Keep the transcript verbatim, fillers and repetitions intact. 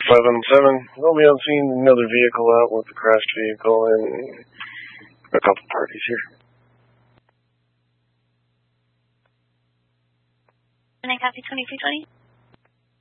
seven seven. Nobody else seen another vehicle out with the crashed vehicle and a couple parties here. And I copy twenty-three twenty.